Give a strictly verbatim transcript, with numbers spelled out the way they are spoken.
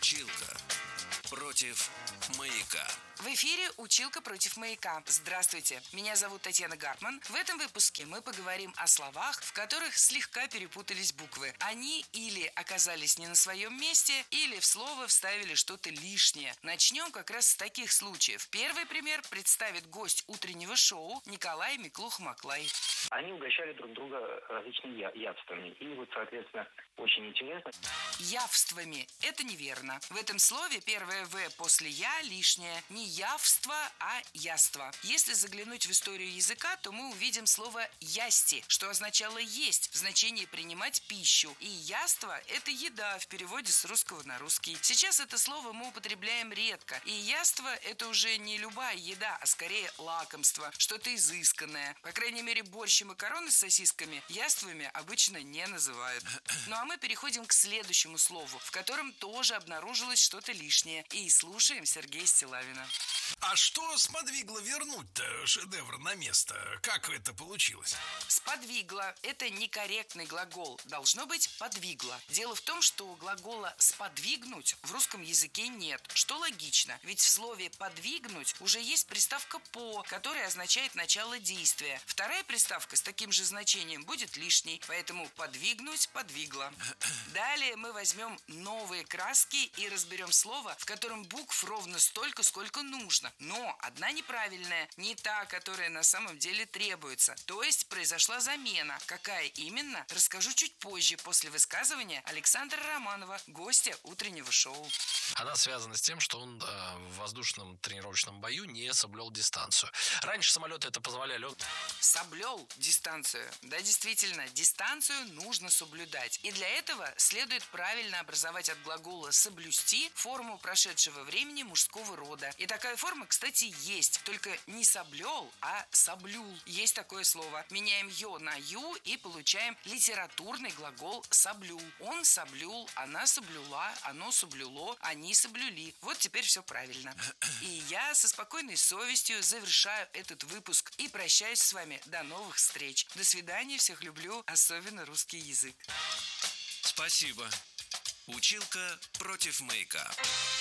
Училка против маяка. В эфире «Училка против маяка». Здравствуйте, меня зовут Татьяна Гартман. В этом выпуске мы поговорим о словах, в которых слегка перепутались буквы. Они или оказались не на своем месте, или в слово вставили что-то лишнее. Начнем как раз с таких случаев. Первый пример представит гость утреннего шоу Николай Миклух-Маклай. Они угощали друг друга различными я- явствами. И вот, соответственно, очень интересно. Явствами – это неверно. В этом слове первое «в» после «я» лишнее. Не явство, а яство. Если заглянуть в историю языка, то мы увидим слово «ясти», что означало «есть» в значении «принимать пищу». И яство – это еда в переводе с русского на русский. Сейчас это слово мы употребляем редко. И яство – это уже не любая еда, а скорее лакомство, что-то изысканное. По крайней мере, борщ и макароны с сосисками яствами обычно не называют. Ну а мы переходим к следующему слову, в котором тоже обнаружилось что-то лишнее. И слушаем Сергея Стиллавина. А что сподвигло вернуть-то шедевр на место? Как это получилось? Сподвигло – это некорректный глагол. Должно быть подвигло. Дело в том, что глагола «сподвигнуть» в русском языке нет, что логично. Ведь в слове «подвигнуть» уже есть приставка «по», которая означает начало действия. Вторая приставка с таким же значением будет лишней, поэтому «подвигнуть» – подвигло. Далее мы возьмем новые краски и разберем слово, в котором букв ровно столько, сколько нужно. Но одна неправильная, не та, которая на самом деле требуется. То есть произошла замена. Какая именно, расскажу чуть позже, после высказывания Александра Романова, гостя утреннего шоу. Она связана с тем, что он э, в воздушном тренировочном бою не соблюл дистанцию. Раньше самолеты это позволяли. Он... Соблюл дистанцию. Да, действительно, дистанцию нужно соблюдать. И для этого следует правильно образовать от глагола «соблюсти» форму прошедшего времени мужского рода. И такая форма, кстати, есть. Только не соблюл, а соблюл. Есть такое слово. Меняем «ё» на «ю» и получаем литературный глагол «соблюл». Он соблюл, она соблюла, оно соблюло, они соблюли. Вот теперь все правильно. И я со спокойной совестью завершаю этот выпуск и прощаюсь с вами. До новых встреч. До свидания. Всех люблю. Особенно русский язык. Спасибо. Училка против маяка.